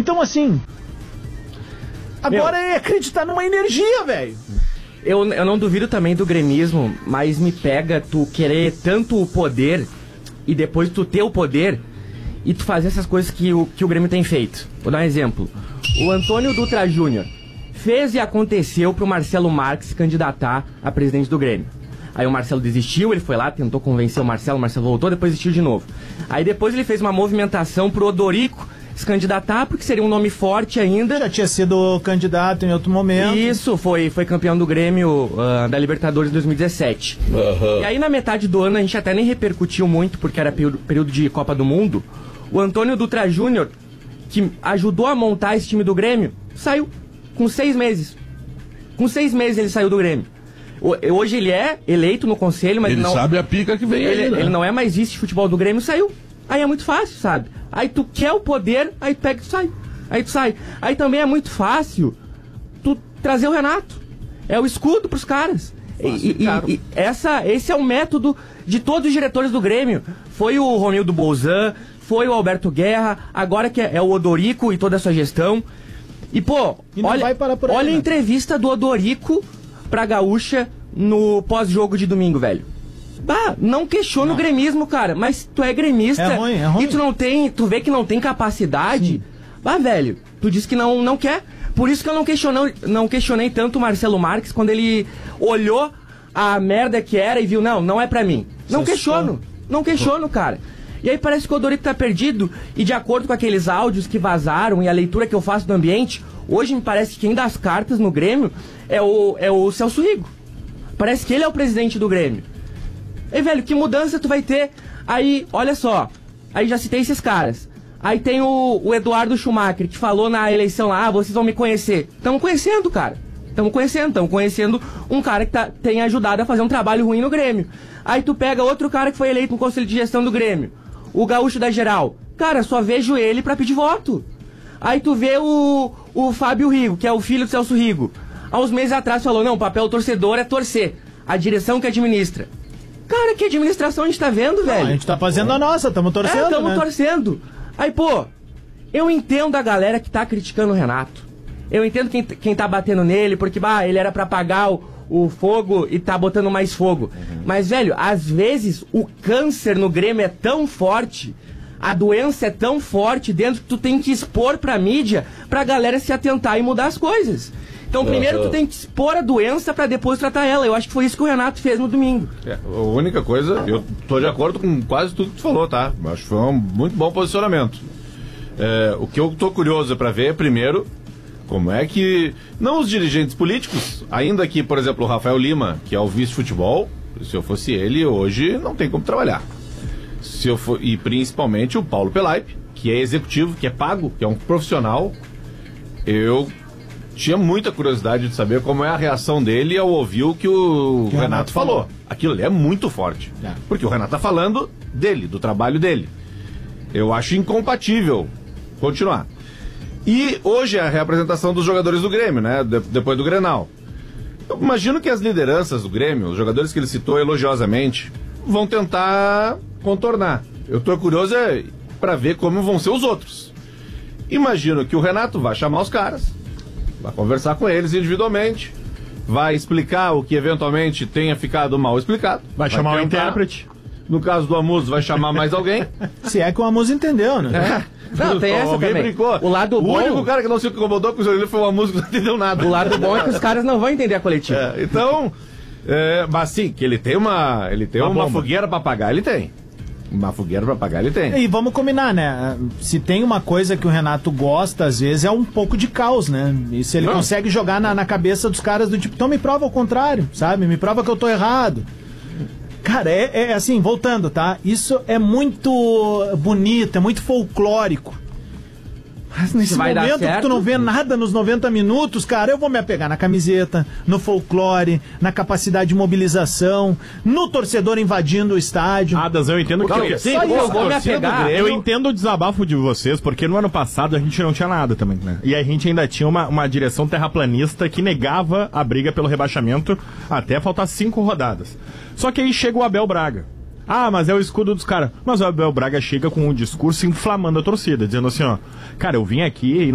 Então, assim, agora é acreditar numa energia, velho. Eu não duvido também do gremismo, mas me pega tu querer tanto o poder e depois tu ter o poder e tu fazer essas coisas que o Grêmio tem feito. Vou dar um exemplo. O Antônio Dutra Júnior fez e aconteceu pro Marcelo Marques se candidatar a presidente do Grêmio. Aí o Marcelo desistiu, ele foi lá, tentou convencer o Marcelo voltou, depois desistiu de novo. Aí depois ele fez uma movimentação pro Odorico se candidatar, porque seria um nome forte ainda. Já tinha sido candidato em outro momento. Isso, foi campeão do Grêmio da Libertadores 2017. E aí na metade do ano, a gente até nem repercutiu muito, porque era período de Copa do Mundo. O Antônio Dutra Júnior, que ajudou a montar esse time do Grêmio, saiu com 6 meses. Com 6 meses ele saiu do Grêmio. Hoje ele é eleito no conselho, mas ele não sabe a pica que vem aí, né? Ele não é mais vice de futebol do Grêmio, saiu. Aí é muito fácil, sabe? Aí tu quer o poder, aí tu pega e sai. Aí tu sai. Aí também é muito fácil tu trazer o Renato. É o escudo pros caras. Esse é o método de todos os diretores do Grêmio. Foi o Romildo Bolzan, foi o Alberto Guerra, agora que é o Odorico e toda a sua gestão. E, pô, olha a entrevista do Odorico pra Gaúcha no pós-jogo de domingo, velho. Não questiona o gremismo, cara, mas tu é gremista é ruim. E tu vê que não tem capacidade. Velho, tu disse que não quer. Por isso que eu não questionei tanto o Marcelo Marques quando ele olhou a merda que era e viu, não é pra mim. Não questiono, cara. E aí parece que o Odorico tá perdido, e de acordo com aqueles áudios que vazaram e a leitura que eu faço do ambiente, hoje me parece que quem dá as cartas no Grêmio é o Celso Rigo. Parece que ele é o presidente do Grêmio. Ei, velho, que mudança tu vai ter? Aí, olha só, aí já citei esses caras. Aí tem o Eduardo Schumacher, que falou na eleição lá, vocês vão me conhecer. Estamos conhecendo, cara. Estamos conhecendo um cara que tem ajudado a fazer um trabalho ruim no Grêmio. Aí tu pega outro cara que foi eleito no Conselho de Gestão do Grêmio, o Gaúcho da Geral. Cara, só vejo ele pra pedir voto. Aí tu vê o Fábio Rigo, que é o filho do Celso Rigo. Há uns meses atrás falou, não, o papel torcedor é torcer. A direção que administra. Cara, que administração a gente tá vendo, velho? A gente tá fazendo a nossa, estamos torcendo, estamos torcendo. Aí, pô, eu entendo a galera que tá criticando o Renato. Eu entendo quem tá batendo nele, porque, ele era pra apagar o fogo e tá botando mais fogo. Mas, velho, às vezes o câncer no Grêmio é tão forte, a doença é tão forte dentro que tu tem que expor pra mídia, pra galera se atentar e mudar as coisas. Então, primeiro tu tem que expor a doença pra depois tratar ela. Eu acho que foi isso que o Renato fez no domingo. A única coisa, eu tô de acordo com quase tudo que tu falou, tá? Acho que foi um muito bom posicionamento. O que eu tô curioso pra ver, primeiro, como é que, não os dirigentes políticos, ainda que, por exemplo, o Rafael Lima, que é o vice-futebol, se eu fosse ele, hoje não tem como trabalhar. E principalmente o Paulo Pelaipe, que é executivo, que é pago, que é um profissional. Eu tinha muita curiosidade de saber como é a reação dele ao ouvir o que o Renato falou. Aquilo ali é muito forte. Porque o Renato tá falando dele, do trabalho dele. Eu acho incompatível continuar. E hoje é a reapresentação dos jogadores do Grêmio, né? Depois do Grenal. Eu imagino que as lideranças do Grêmio, os jogadores que ele citou elogiosamente, vão tentar contornar. Eu tô curioso para ver como vão ser os outros. Imagino que o Renato vai chamar os caras, vai conversar com eles individualmente, vai explicar o que eventualmente tenha ficado mal explicado. Vai chamar o intérprete. No caso do Amuso, vai chamar mais alguém. Se é que o Amuso entendeu, né? Não, tem essa alguém também. Brincou. O lado bom... O único cara que não se incomodou com o jogo foi o Amuso, que não entendeu nada. O lado bom é que os caras não vão entender a coletiva. Então, mas sim, que ele tem uma fogueira pra apagar, ele tem. Uma fogueira pra apagar, ele tem. E vamos combinar, né? Se tem uma coisa que o Renato gosta, às vezes, é um pouco de caos, né? E se ele consegue jogar na cabeça dos caras do tipo, então me prova o contrário, sabe? Me prova que eu tô errado. Cara, é assim, voltando, tá? Isso é muito bonito, é muito folclórico. Mas nesse momento que tu não vê nada nos 90 minutos, cara, eu vou me apegar na camiseta, no folclore, na capacidade de mobilização, no torcedor invadindo o estádio. Adas, eu entendo que... eu vou me apegar. Eu entendo o desabafo de vocês, porque no ano passado a gente não tinha nada também, né? E a gente ainda tinha uma direção terraplanista que negava a briga pelo rebaixamento até faltar 5 rodadas. Só que aí chega o Abel Braga. Mas é o escudo dos caras. Mas o Abel Braga chega com um discurso inflamando a torcida, dizendo assim, cara, eu vim aqui e